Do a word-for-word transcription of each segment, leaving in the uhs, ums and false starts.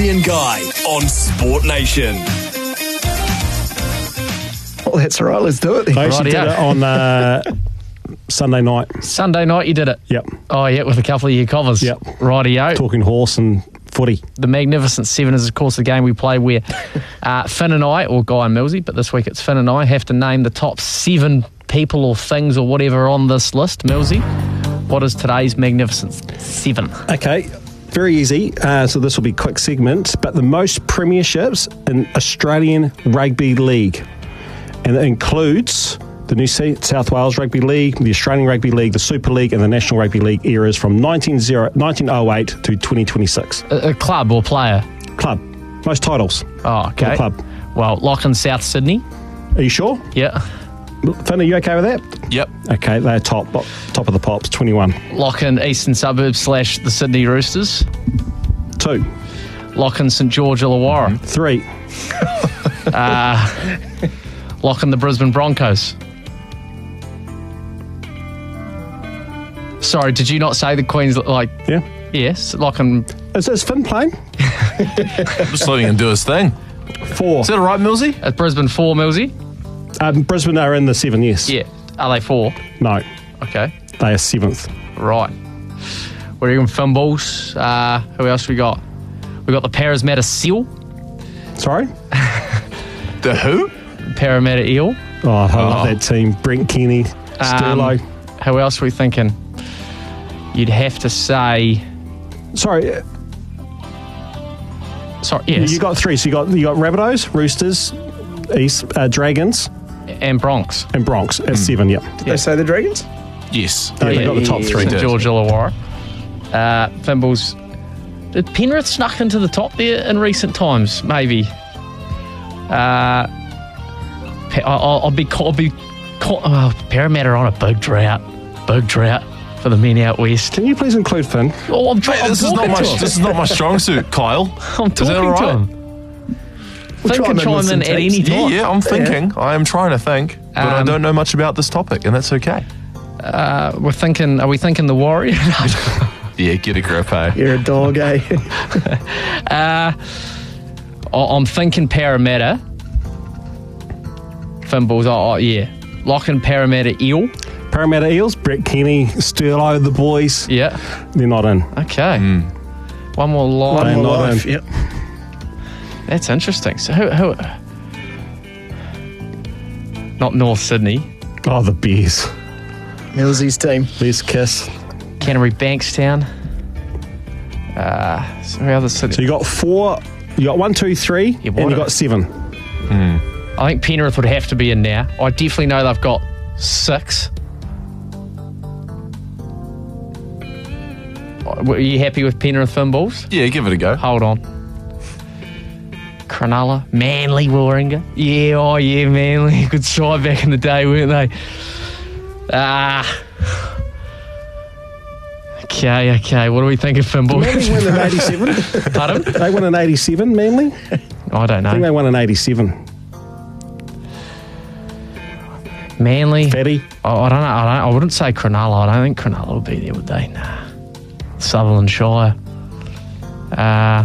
Ian Guy on Sport Nation. Well, that's all right. Let's do it then. I actually Rightio. did it on uh, Sunday night. Sunday night you did it? Yep. Oh, yeah, with a couple of your covers. Yep. Rightio. Talking horse and footy. The Magnificent Seven is, of course, the game we play where uh, Finn and I, or Guy and Millsy, but this week it's Finn and I, have to name the top seven people or things or whatever on this list. Millsy, what is today's Magnificent Seven? Okay, very easy. Uh, so this will be a quick segment, but the most premierships in Australian Rugby League. And it includes the New South Wales Rugby League, the Australian Rugby League, the Super League, and the National Rugby League eras from nineteen oh eight to twenty twenty-six. A, a club or player? Club. Most titles. Oh, for okay. the club. Well, lock in South Sydney. Are you sure? Yeah. Finn, are you okay with that? Yep. Okay, they're top, top of the pops, twenty-one. Lock in Eastern Suburbs slash the Sydney Roosters. Two. Lock in St George Illawarra. Three. Uh, lock in the Brisbane Broncos. Sorry, did you not say the Queens, like... Yeah. Yes, lock in... Is, is Finn playing? Just letting him do his thing. Four. Is that all right, Millsy? At Brisbane four, Millsy? Um, Brisbane are in the seven, yes. Yeah. Are they four? No, Okay. they are seventh. Right. What are you going Fimballs? Uh, who else we got? We got the Parramatta Seal. Sorry? The who? Parramatta Eel. Oh, I love Oh. that team. Brent Kenny, Sterlo. Um, who else are we thinking? You'd have to say... Sorry, uh, Sorry, yes. you got three. So you got you got Rabbitohs, Roosters, East uh, Dragons, and Bronx. and Bronx at seven. Yep. Did they say the Dragons? Yes. They Yeah, got the top yeah, three. St did. George Illawarra. Uh, Fimballs. Did Penrith snuck into the top there in recent times? Maybe. Uh, Pa- I'll, I'll be. I'll be. Oh, Parramatta are on a big drought. Big drought for the men out west. Can you please include Finn? Oh, I'm, try- Mate, I'm this is talking not my to him. this is not my strong suit, Kyle. I'm Is that talking all to right? him. We'll Finn try can and chime listen in at to any it. Yeah, time. yeah, I'm thinking. I am trying to think, but I Um, don't know much about this topic, and that's okay. Uh, we're thinking. Are we thinking the Warrior? Yeah, get a grip, eh? You're a dog, eh? uh, I- I'm thinking Parramatta. Fimballs. Oh, oh, yeah. Locking Parramatta Eel. Parramatta Eels, Brett Kenny, Sterlo, the boys. Yeah. They're not in. Okay. Hmm. One more line. They're More not life, in. yep. That's interesting. So who? who not North Sydney. Oh, the Bears. Millsy's team. Let's kiss. Canterbury Bankstown. Uh, so who other city? So you got four. You got one, two, three, Yeah, and what you a- got seven. I think Penrith would have to be in now. I definitely know they've got six. Are you happy with Penrith Fimballs? Yeah, give it a go. Hold on. Cronulla, Manly, Warringah. Yeah, oh yeah, Manly. Good side back in the day, weren't they? Ah. Okay, okay. What do we think of Manly Fimballs? won in eighty-seven. Pardon? They won in eighty-seven, Manly? I don't I think know. they won in eighty-seven. Manly. Fatty. Oh, I don't know. I, don't, I wouldn't say Cronulla. I don't think Cronulla would be there, would they? Nah. Sutherland Shire. Uh,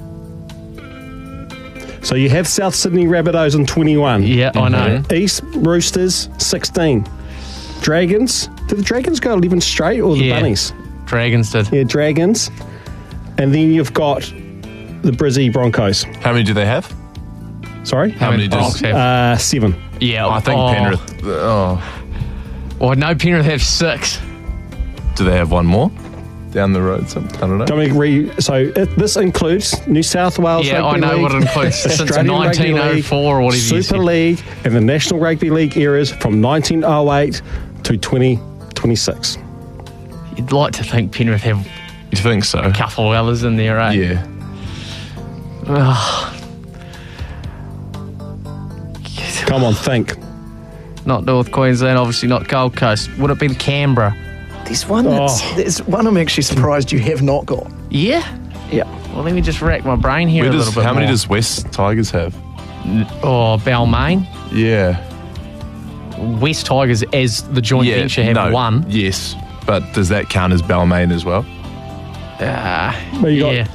So you have South Sydney Rabbitohs in twenty-one. yeah, I know. East Roosters, sixteen. Dragons. Did the Dragons go eleven straight or the Yeah. Bunnies? Dragons did. Yeah, Dragons. And then you've got the Brizzy Broncos. How many do they have? Sorry? How many Bronx does? have? Uh, seven. Yeah, I think oh. Penrith. Oh, Well, no, Penrith have six. do they have one more down the road? Some, I don't know. Do you want me to re- so it, this includes New South Wales Yeah, Rugby I know League, what it includes. Since Australian Rugby nineteen oh four or whatever Super you said. League, and the National Rugby League eras from nineteen oh eight to twenty twenty-six. You'd like to think Penrith have You think so? a couple of others in there, right? Yeah. Come on, think. Not North Queensland, obviously not Gold Coast. Would it be the Canberra? There's one that's, Oh. there's one I'm actually surprised you have not got. Yeah? Yeah. Well, let me just rack my brain here Where a does, little bit how many more. does West Tigers have? Oh, Balmain. Yeah. West Tigers, as the joint yeah. venture, have no, one. Yes. But does that count as Balmain as well? Uh, Well, you got yeah.